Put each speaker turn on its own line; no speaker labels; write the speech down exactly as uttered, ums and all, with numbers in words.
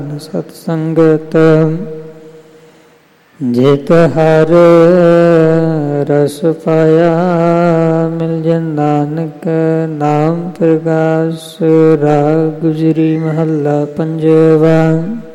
ਸਤ ਸੰਗਤ ਜਿਤ ਹਰ ਰਸ ਪਾਇਆ, ਮਿਲ ਜਨ ਨਾਨਕ ਨਾਮ ਪ੍ਰਗਾਸ। ਰਾਗ ਗੁਜਰੀ ਮਹੱਲਾ ਪੰਜਵਾ।